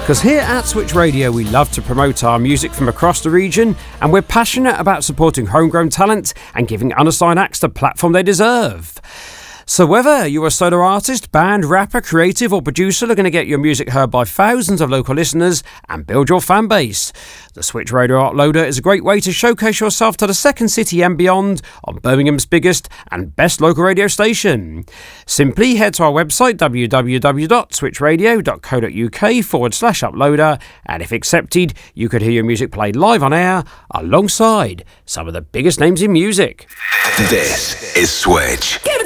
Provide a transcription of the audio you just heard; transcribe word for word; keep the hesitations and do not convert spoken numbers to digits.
Because here at Switch Radio we love to promote our music from across the region, and we're passionate about supporting homegrown talent and giving unassigned acts the platform they deserve. So whether you're a solo artist, band, rapper, creative or producer looking to get your music heard by thousands of local listeners and build your fan base, the Switch Radio Uploader is a great way to showcase yourself to the second city and beyond on Birmingham's biggest and best local radio station. Simply head to our website w w w dot switch radio dot co dot u k forward slash uploader, and if accepted, you could hear your music played live on air alongside some of the biggest names in music. This is Switch.